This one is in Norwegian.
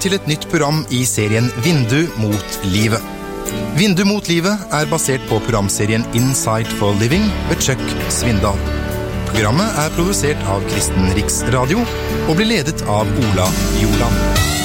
til et nytt program i serien Vindu mot livet. Vindu mot livet basert på programserien Insight for Living ved Chuck Svindal. Programmet produsert av Kristen Riksradio og blir ledet av Ola Joland.